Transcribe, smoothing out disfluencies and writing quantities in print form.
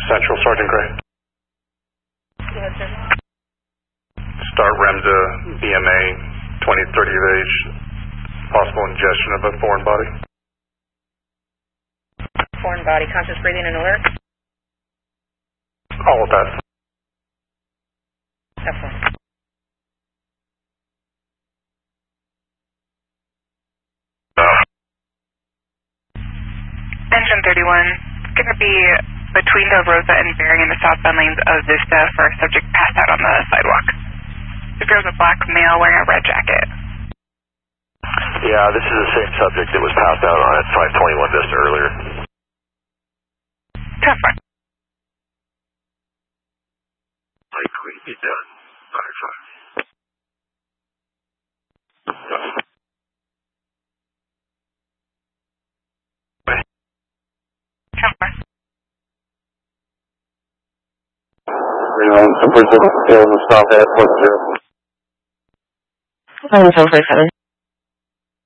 Central, Sergeant Gray. Go ahead, sir. Start REMSA, EMA, 20-30 of age, possible ingestion of a foreign body. Foreign body, conscious breathing and alert? All of that. Excellent. Engine 31, going to be between Del Rosa and Bering in the southbound lanes of Vista for a subject passed out on the sidewalk. If there was a black male wearing a red jacket. Yeah, this is the same subject that was passed out on at 521 Vista earlier. Tough one. Likely be done. 5-5. South Airport 0. 747.